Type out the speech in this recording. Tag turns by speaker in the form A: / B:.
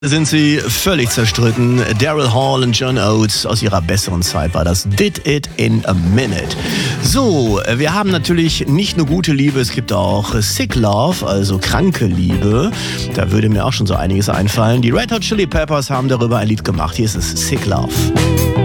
A: Sind sie völlig zerstritten. Daryl Hall und John Oates aus ihrer besseren Zeit war das Did It in a Minute. So, wir haben natürlich nicht nur gute Liebe, es gibt auch Sick Love, also kranke Liebe. Da würde mir auch schon so einiges einfallen. Die Red Hot Chili Peppers haben darüber ein Lied gemacht. Hier ist es Sick Love.